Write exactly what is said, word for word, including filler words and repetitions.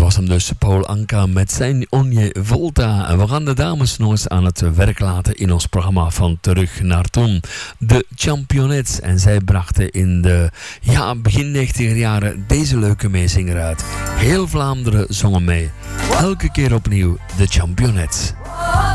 was hem dus, Paul Anka met zijn Ogni Volta. En we gaan de dames nog eens aan het werk laten in ons programma van Terug naar Toen. De Championettes. En zij brachten in de ja, begin negentiger jaren deze leuke meezinger uit. Heel Vlaanderen zongen mee. Elke keer opnieuw de Championettes.